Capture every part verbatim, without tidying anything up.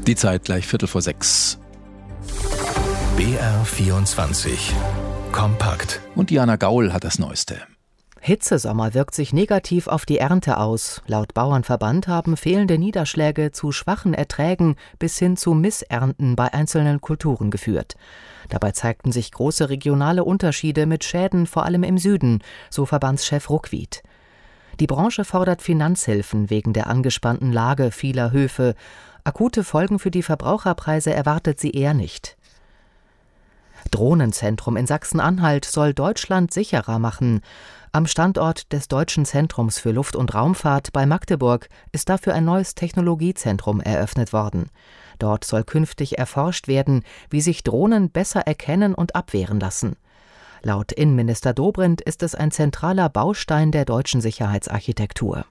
Die Zeit gleich Viertel vor sechs. B R vierundzwanzig. Kompakt. Und Diana Gaul hat das Neueste. Hitzesommer wirkt sich negativ auf die Ernte aus. Laut Bauernverband haben fehlende Niederschläge zu schwachen Erträgen bis hin zu Missernten bei einzelnen Kulturen geführt. Dabei zeigten sich große regionale Unterschiede mit Schäden vor allem im Süden, so Verbandschef Ruckwied. Die Branche fordert Finanzhilfen wegen der angespannten Lage vieler Höfe. Akute Folgen für die Verbraucherpreise erwartet sie eher nicht. Drohnenzentrum in Sachsen-Anhalt soll Deutschland sicherer machen. Am Standort des Deutschen Zentrums für Luft- und Raumfahrt bei Magdeburg ist dafür ein neues Technologiezentrum eröffnet worden. Dort soll künftig erforscht werden, wie sich Drohnen besser erkennen und abwehren lassen. Laut Innenminister Dobrindt ist es ein zentraler Baustein der deutschen Sicherheitsarchitektur.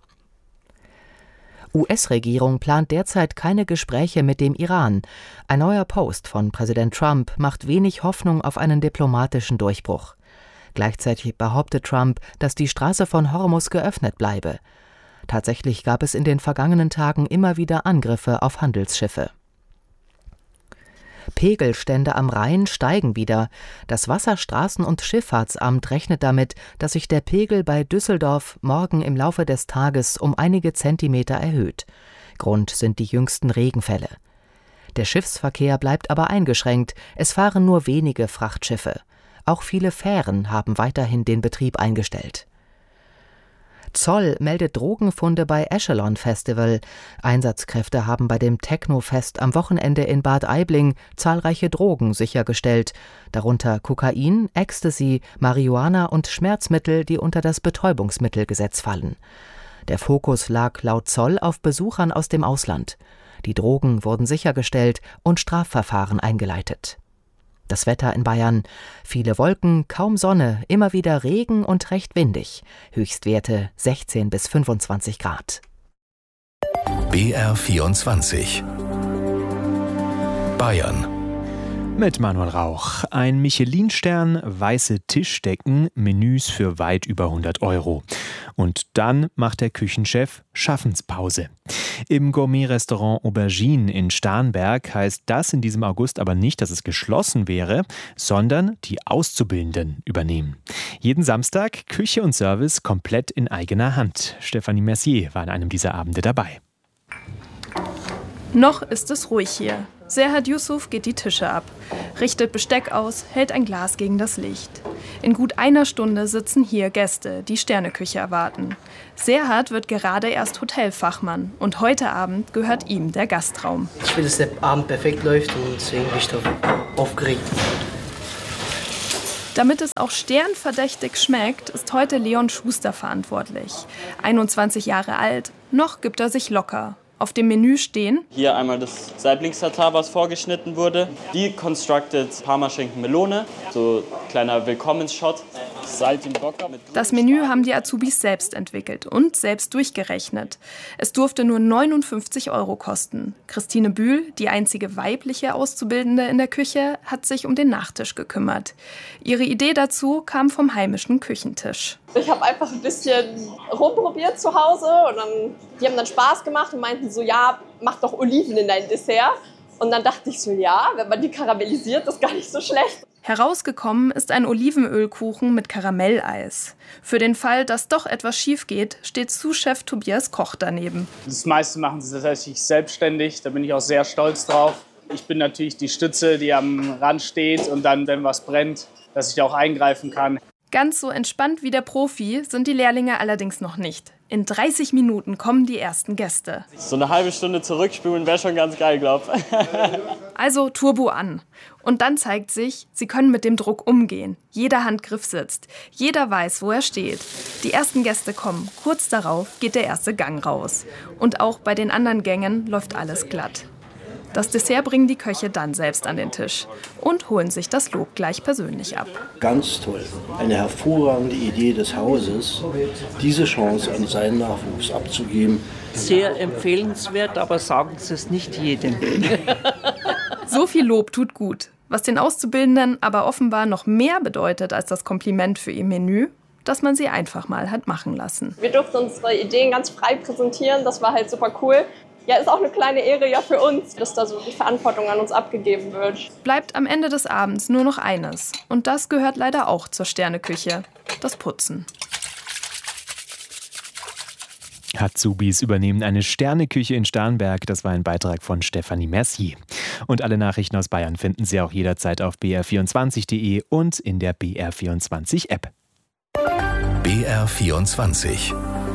U S-Regierung plant derzeit keine Gespräche mit dem Iran. Ein neuer Post von Präsident Trump macht wenig Hoffnung auf einen diplomatischen Durchbruch. Gleichzeitig behauptet Trump, dass die Straße von Hormuz geöffnet bleibe. Tatsächlich gab es in den vergangenen Tagen immer wieder Angriffe auf Handelsschiffe. Pegelstände am Rhein steigen wieder. Das Wasserstraßen- und Schifffahrtsamt rechnet damit, dass sich der Pegel bei Düsseldorf morgen im Laufe des Tages um einige Zentimeter erhöht. Grund sind die jüngsten Regenfälle. Der Schiffsverkehr bleibt aber eingeschränkt. Es fahren nur wenige Frachtschiffe. Auch viele Fähren haben weiterhin den Betrieb eingestellt. Zoll meldet Drogenfunde bei Echelon Festival. Einsatzkräfte haben bei dem Techno-Fest am Wochenende in Bad Aibling zahlreiche Drogen sichergestellt, darunter Kokain, Ecstasy, Marihuana und Schmerzmittel, die unter das Betäubungsmittelgesetz fallen. Der Fokus lag laut Zoll auf Besuchern aus dem Ausland. Die Drogen wurden sichergestellt und Strafverfahren eingeleitet. Das Wetter in Bayern: viele Wolken, kaum Sonne, immer wieder Regen und recht windig. Höchstwerte sechzehn bis fünfundzwanzig Grad. B R vierundzwanzig. Bayern. Mit Manuel Rauch. Ein Michelin-Stern, weiße Tischdecken, Menüs für weit über hundert Euro. Und dann macht der Küchenchef Schaffenspause. Im Gourmet-Restaurant Aubergine in Starnberg heißt das in diesem August aber nicht, dass es geschlossen wäre, sondern die Auszubildenden übernehmen. Jeden Samstag Küche und Service komplett in eigener Hand. Stefanie Mercier war an einem dieser Abende dabei. Noch ist es ruhig hier. Serhat Yusuf geht die Tische ab, richtet Besteck aus, hält ein Glas gegen das Licht. In gut einer Stunde sitzen hier Gäste, die Sterneküche erwarten. Serhat wird gerade erst Hotelfachmann und heute Abend gehört ihm der Gastraum. Ich will, dass der Abend perfekt läuft und deswegen bin ich doch aufgeregt. Damit es auch sternverdächtig schmeckt, ist heute Leon Schuster verantwortlich. einundzwanzig Jahre alt, noch gibt er sich locker. Auf dem Menü stehen hier einmal das Saiblingstatar, was vorgeschnitten wurde. Deconstructed Parmaschinken Melone, so kleiner Willkommensshot. Salz im Bocker. Das Menü haben die Azubis selbst entwickelt und selbst durchgerechnet. Es durfte nur neunundfünfzig Euro kosten. Christine Bühl, die einzige weibliche Auszubildende in der Küche, hat sich um den Nachtisch gekümmert. Ihre Idee dazu kam vom heimischen Küchentisch. Ich habe einfach ein bisschen rumprobiert zu Hause und dann, die haben dann Spaß gemacht und meinten so, ja, mach doch Oliven in dein Dessert. Und dann dachte ich so, ja, wenn man die karamellisiert, ist gar nicht so schlecht. Herausgekommen ist ein Olivenölkuchen mit Karamelleis. Für den Fall, dass doch etwas schief geht, steht Sous-Chef Tobias Koch daneben. Das meiste machen sie tatsächlich selbstständig, da bin ich auch sehr stolz drauf. Ich bin natürlich die Stütze, die am Rand steht und dann, wenn was brennt, dass ich da auch eingreifen kann. Ganz so entspannt wie der Profi sind die Lehrlinge allerdings noch nicht. In dreißig Minuten kommen die ersten Gäste. So eine halbe Stunde zurückspulen wäre schon ganz geil, glaub ich. Also Turbo an. Und dann zeigt sich, sie können mit dem Druck umgehen. Jeder Handgriff sitzt. Jeder weiß, wo er steht. Die ersten Gäste kommen. Kurz darauf geht der erste Gang raus. Und auch bei den anderen Gängen läuft alles glatt. Das Dessert bringen die Köche dann selbst an den Tisch und holen sich das Lob gleich persönlich ab. Ganz toll. Eine hervorragende Idee des Hauses, diese Chance an seinen Nachwuchs abzugeben. Sehr empfehlenswert, aber sagen Sie es nicht jedem. So viel Lob tut gut. Was den Auszubildenden aber offenbar noch mehr bedeutet als das Kompliment für ihr Menü, dass man sie einfach mal hat machen lassen. Wir durften unsere Ideen ganz frei präsentieren, das war halt super cool. Ja, ist auch eine kleine Ehre ja für uns, dass da so die Verantwortung an uns abgegeben wird. Bleibt am Ende des Abends nur noch eines. Und das gehört leider auch zur Sterneküche: das Putzen. Azubis übernehmen eine Sterneküche in Starnberg. Das war ein Beitrag von Stefanie Mercier. Und alle Nachrichten aus Bayern finden Sie auch jederzeit auf b r vierundzwanzig punkt d e und in der B R vierundzwanzig App. B R vierundzwanzig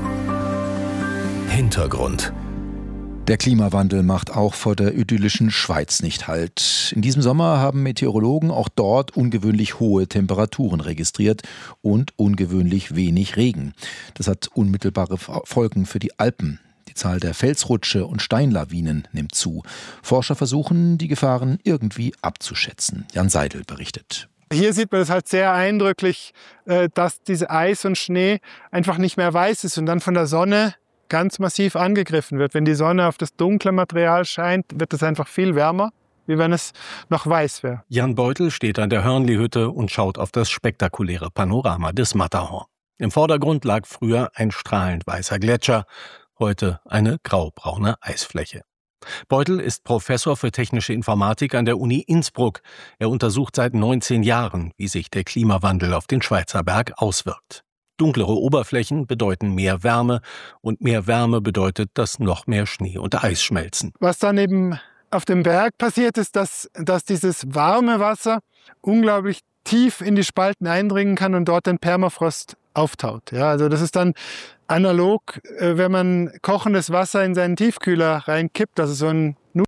Hintergrund. Der Klimawandel macht auch vor der idyllischen Schweiz nicht Halt. In diesem Sommer haben Meteorologen auch dort ungewöhnlich hohe Temperaturen registriert und ungewöhnlich wenig Regen. Das hat unmittelbare Folgen für die Alpen. Die Zahl der Felsrutsche und Steinlawinen nimmt zu. Forscher versuchen, die Gefahren irgendwie abzuschätzen. Jan Seidel berichtet. Hier sieht man es halt sehr eindrücklich, dass diese Eis und Schnee einfach nicht mehr weiß ist und dann von der Sonne ganz massiv angegriffen wird. Wenn die Sonne auf das dunkle Material scheint, wird es einfach viel wärmer, wie wenn es noch weiß wäre. Jan Beutel steht an der Hörnli-Hütte und schaut auf das spektakuläre Panorama des Matterhorn. Im Vordergrund lag früher ein strahlend weißer Gletscher, heute eine graubraune Eisfläche. Beutel ist Professor für technische Informatik an der Uni Innsbruck. Er untersucht seit neunzehn Jahren, wie sich der Klimawandel auf den Schweizer Berg auswirkt. Dunklere Oberflächen bedeuten mehr Wärme und mehr Wärme bedeutet, dass noch mehr Schnee und Eis schmelzen. Was dann eben auf dem Berg passiert ist, dass, dass dieses warme Wasser unglaublich tief in die Spalten eindringen kann und dort den Permafrost auftaut. Ja, also das ist dann analog, wenn man kochendes Wasser in seinen Tiefkühler reinkippt, also so ein Nu-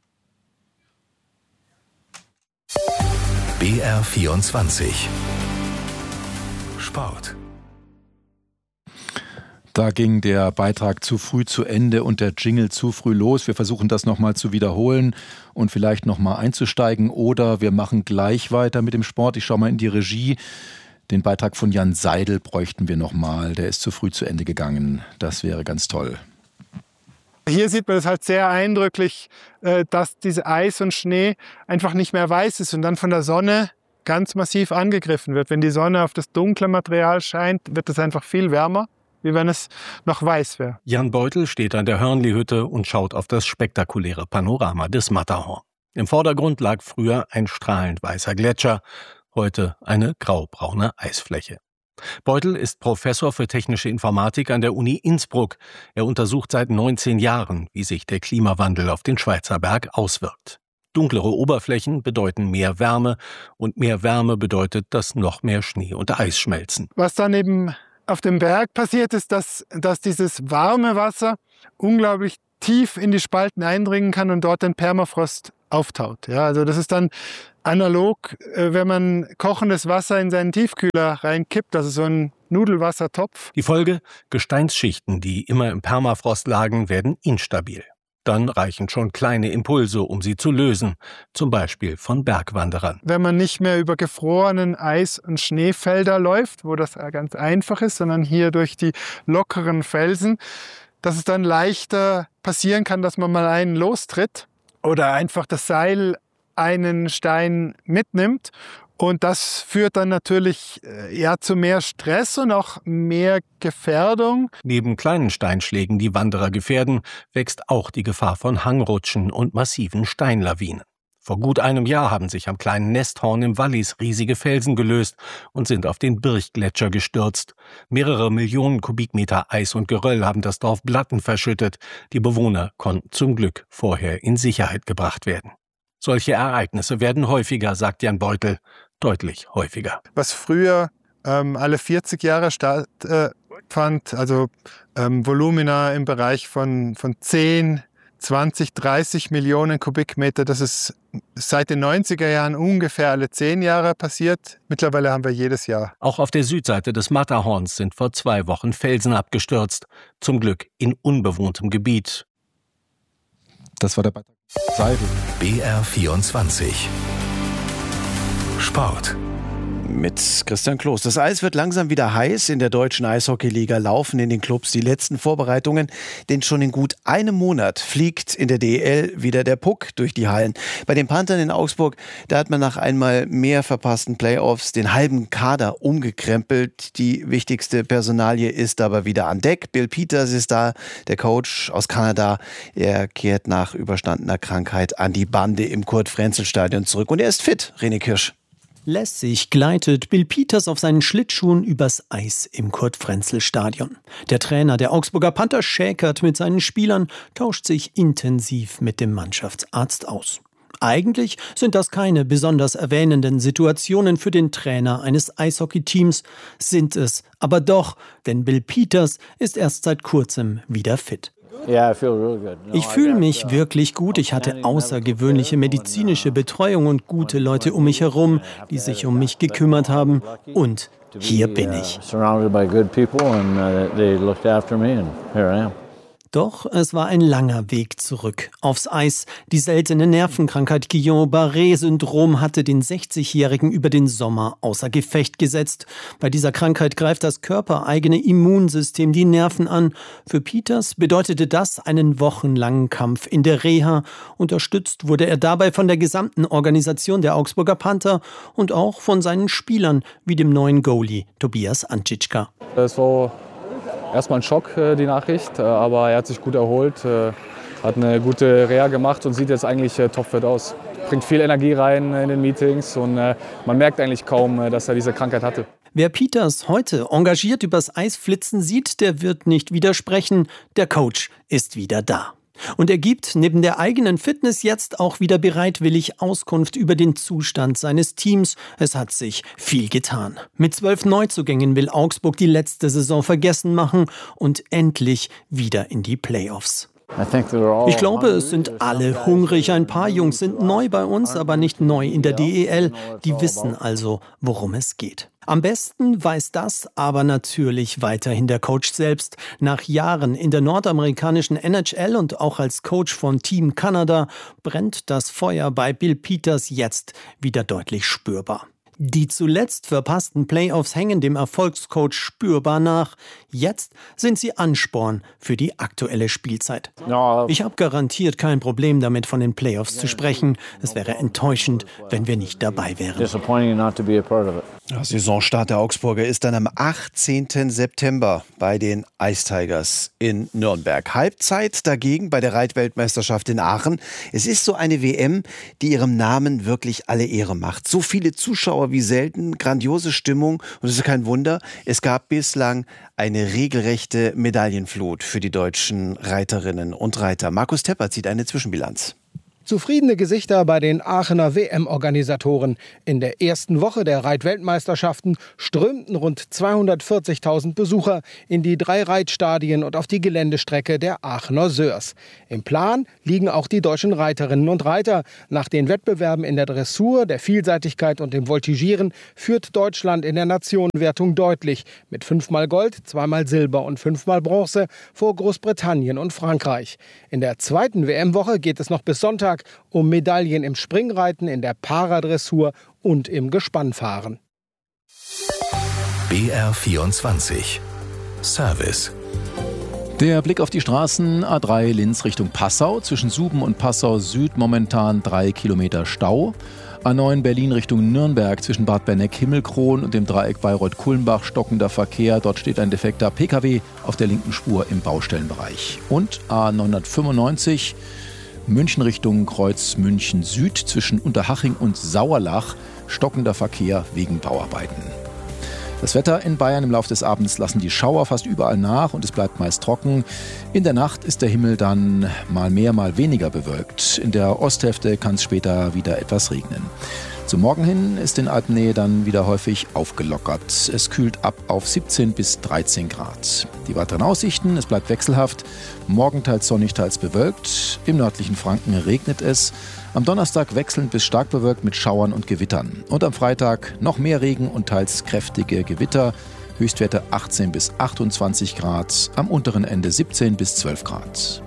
B R vierundzwanzig Sport. Da ging der Beitrag zu früh zu Ende und der Jingle zu früh los. Wir versuchen das nochmal zu wiederholen und vielleicht nochmal einzusteigen. Oder wir machen gleich weiter mit dem Sport. Ich schaue mal in die Regie. Den Beitrag von Jan Seidel bräuchten wir nochmal. Der ist zu früh zu Ende gegangen. Das wäre ganz toll. Hier sieht man es halt sehr eindrücklich, dass diese Eis und Schnee einfach nicht mehr weiß ist und dann von der Sonne ganz massiv angegriffen wird. Wenn die Sonne auf das dunkle Material scheint, wird es einfach viel wärmer, wie wenn es noch weiß wäre. Jan Beutel steht an der Hörnli-Hütte und schaut auf das spektakuläre Panorama des Matterhorn. Im Vordergrund lag früher ein strahlend weißer Gletscher, heute eine graubraune Eisfläche. Beutel ist Professor für technische Informatik an der Uni Innsbruck. Er untersucht seit neunzehn Jahren, wie sich der Klimawandel auf den Schweizer Berg auswirkt. Dunklere Oberflächen bedeuten mehr Wärme und mehr Wärme bedeutet, dass noch mehr Schnee und Eis schmelzen. Was dann eben auf dem Berg passiert ist, dass, dass dieses warme Wasser unglaublich tief in die Spalten eindringen kann und dort den Permafrost auftaut. Ja, also das ist dann analog, wenn man kochendes Wasser in seinen Tiefkühler reinkippt, also so ein Nudelwassertopf. Die Folge: Gesteinsschichten, die immer im Permafrost lagen, werden instabil. Dann reichen schon kleine Impulse, um sie zu lösen, zum Beispiel von Bergwanderern. Wenn man nicht mehr über gefrorenen Eis- und Schneefelder läuft, wo das ganz einfach ist, sondern hier durch die lockeren Felsen, dass es dann leichter passieren kann, dass man mal einen lostritt oder einfach das Seil einen Stein mitnimmt. Und das führt dann natürlich ja, zu mehr Stress und auch mehr Gefährdung. Neben kleinen Steinschlägen, die Wanderer gefährden, wächst auch die Gefahr von Hangrutschen und massiven Steinlawinen. Vor gut einem Jahr haben sich am kleinen Nesthorn im Wallis riesige Felsen gelöst und sind auf den Birchgletscher gestürzt. Mehrere Millionen Kubikmeter Eis und Geröll haben das Dorf Blatten verschüttet. Die Bewohner konnten zum Glück vorher in Sicherheit gebracht werden. Solche Ereignisse werden häufiger, sagt Jan Beutel, deutlich häufiger. Was früher ähm, alle vierzig Jahre stattfand, äh, also ähm, Volumina im Bereich von, von zehn, zwanzig, dreißig Millionen Kubikmeter, das ist seit den neunziger Jahren ungefähr alle zehn Jahre passiert. Mittlerweile haben wir jedes Jahr. Auch auf der Südseite des Matterhorns sind vor zwei Wochen Felsen abgestürzt, zum Glück in unbewohntem Gebiet. Das war der Beitrag. Seidel. B R vierundzwanzig Sport. Mit Christian Kloß. Das Eis wird langsam wieder heiß. In der deutschen Eishockeyliga laufen in den Clubs die letzten Vorbereitungen. Denn schon in gut einem Monat fliegt in der D E L wieder der Puck durch die Hallen. Bei den Panthern in Augsburg, da hat man nach einmal mehr verpassten Playoffs den halben Kader umgekrempelt. Die wichtigste Personalie ist aber wieder an Deck. Bill Peters ist da, der Coach aus Kanada. Er kehrt nach überstandener Krankheit an die Bande im Kurt-Frenzel-Stadion zurück. Und er ist fit, René Kirsch. Lässig gleitet Bill Peters auf seinen Schlittschuhen übers Eis im Kurt-Frenzel-Stadion. Der Trainer der Augsburger Panther schäkert mit seinen Spielern, tauscht sich intensiv mit dem Mannschaftsarzt aus. Eigentlich sind das keine besonders erwähnenden Situationen für den Trainer eines Eishockeyteams, sind es aber doch, denn Bill Peters ist erst seit kurzem wieder fit. Ich fühle mich wirklich gut. Ich hatte außergewöhnliche medizinische Betreuung und gute Leute um mich herum, die sich um mich gekümmert haben. Und hier bin ich. Doch es war ein langer Weg zurück aufs Eis. Die seltene Nervenkrankheit Guillain-Barré-Syndrom hatte den sechzigjährigen über den Sommer außer Gefecht gesetzt. Bei dieser Krankheit greift das körpereigene Immunsystem die Nerven an. Für Peters bedeutete das einen wochenlangen Kampf in der Reha. Unterstützt wurde er dabei von der gesamten Organisation der Augsburger Panther und auch von seinen Spielern wie dem neuen Goalie Tobias Antschitschka. Das war erstmal ein Schock, die Nachricht, aber er hat sich gut erholt, hat eine gute Reha gemacht und sieht jetzt eigentlich topfit aus. Bringt viel Energie rein in den Meetings und man merkt eigentlich kaum, dass er diese Krankheit hatte. Wer Peters heute engagiert übers Eis flitzen sieht, der wird nicht widersprechen. Der Coach ist wieder da. Und er gibt neben der eigenen Fitness jetzt auch wieder bereitwillig Auskunft über den Zustand seines Teams. Es hat sich viel getan. Mit zwölf Neuzugängen will Augsburg die letzte Saison vergessen machen und endlich wieder in die Playoffs. Ich glaube, es sind alle hungrig. Ein paar Jungs sind neu bei uns, aber nicht neu in der D E L. Die wissen also, worum es geht. Am besten weiß das aber natürlich weiterhin der Coach selbst. Nach Jahren in der nordamerikanischen N H L und auch als Coach von Team Kanada brennt das Feuer bei Bill Peters jetzt wieder deutlich spürbar. Die zuletzt verpassten Playoffs hängen dem Erfolgscoach spürbar nach. Jetzt sind sie Ansporn für die aktuelle Spielzeit. Ich habe garantiert kein Problem damit, von den Playoffs zu sprechen. Es wäre enttäuschend, wenn wir nicht dabei wären. Der Saisonstart der Augsburger ist dann am achtzehnten September bei den Ice Tigers in Nürnberg. Halbzeit dagegen bei der Reitweltmeisterschaft in Aachen. Es ist so eine W M, die ihrem Namen wirklich alle Ehre macht. So viele Zuschauer wie selten, grandiose Stimmung und es ist kein Wunder, es gab bislang eine regelrechte Medaillenflut für die deutschen Reiterinnen und Reiter. Markus Tepper zieht eine Zwischenbilanz. Zufriedene Gesichter bei den Aachener W M-Organisatoren. In der ersten Woche der Reitweltmeisterschaften strömten rund zweihundertvierzigtausend Besucher in die drei Reitstadien und auf die Geländestrecke der Aachener Sörs. Im Plan liegen auch die deutschen Reiterinnen und Reiter. Nach den Wettbewerben in der Dressur, der Vielseitigkeit und dem Voltigieren führt Deutschland in der Nationenwertung deutlich. Mit fünfmal Gold, zweimal Silber und fünfmal Bronze vor Großbritannien und Frankreich. In der zweiten W M-Woche geht es noch bis Sonntag um Medaillen im Springreiten, in der Paradressur und im Gespannfahren. B R vierundzwanzig Service. Der Blick auf die Straßen A drei Linz Richtung Passau. Zwischen Suben und Passau Süd momentan drei Kilometer Stau. A neun Berlin Richtung Nürnberg zwischen Bad Berneck-Himmelkron und dem Dreieck Bayreuth-Kulmbach stockender Verkehr. Dort steht ein defekter P K W auf der linken Spur im Baustellenbereich. Und A neunhundertfünfundneunzig München Richtung Kreuz München Süd zwischen Unterhaching und Sauerlach stockender Verkehr wegen Bauarbeiten. Das Wetter in Bayern: im Laufe des Abends lassen die Schauer fast überall nach und es bleibt meist trocken. In der Nacht ist der Himmel dann mal mehr, mal weniger bewölkt. In der Osthälfte kann es später wieder etwas regnen. Zum Morgen hin ist in Alpennähe dann wieder häufig aufgelockert. Es kühlt ab auf siebzehn bis dreizehn Grad. Die weiteren Aussichten: es bleibt wechselhaft. Morgen teils sonnig, teils bewölkt. Im nördlichen Franken regnet es. Am Donnerstag wechselnd bis stark bewölkt mit Schauern und Gewittern. Und am Freitag noch mehr Regen und teils kräftige Gewitter. Höchstwerte achtzehn bis achtundzwanzig Grad. Am unteren Ende siebzehn bis zwölf Grad.